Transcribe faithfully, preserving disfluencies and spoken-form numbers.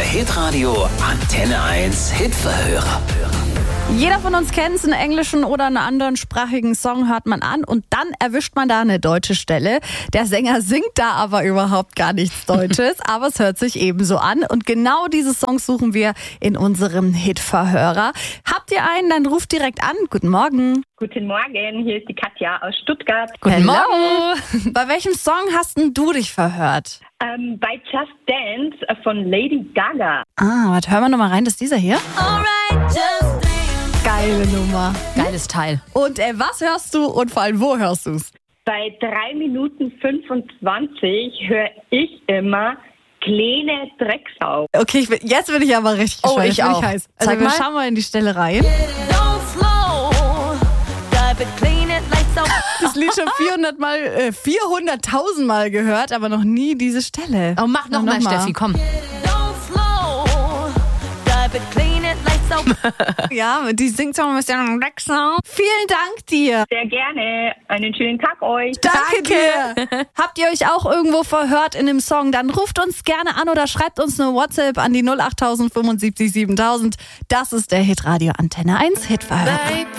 Hitradio Antenne eins Hitverhörer. Jeder von uns kennt es, einen englischen oder einen anderen sprachigen Song hört man an und dann erwischt man da eine deutsche Stelle. Der Sänger singt da aber überhaupt gar nichts Deutsches, aber es hört sich ebenso an. Und genau diese Songs suchen wir in unserem Hitverhörer. Habt ihr einen, dann ruft direkt an. Guten Morgen. Guten Morgen, hier ist die Katja aus Stuttgart. Guten Hello. Morgen. Bei welchem Song hast denn du dich verhört? Ähm, bei Just Dance von Lady Gaga. Ah, warte, hören wir nochmal rein, das ist dieser hier. Alright, just dance. Geile Nummer. Geiles Teil. Und äh, was hörst du und vor allem wo hörst du es? Bei drei Minuten fünfundzwanzig höre ich immer Kleine Drecksau. Okay, ich bin, jetzt bin ich aber richtig Oh, gespannt. ich Jetzt bin auch. heiß. Also Zeig wir mal. schauen mal in die Stelle rein. Don't slow. Dive it, clean it like so. Das Lied schon vierhundert Mal, äh, vierhunderttausend Mal gehört, aber noch nie diese Stelle. Oh, mach noch Na, mal, noch mal. Steffi, komm. Don't slow. Dive it, clean it like so. Ja, die singt so ein bisschen Drecksau. Vielen Dank dir. Sehr gerne. Einen schönen Tag euch. Danke dir. Habt ihr euch auch irgendwo verhört in dem Song? Dann ruft uns gerne an oder schreibt uns eine WhatsApp an die null acht null null fünfundsiebzig siebentausend. Das ist der Hitradio Antenne eins Hitverhörer.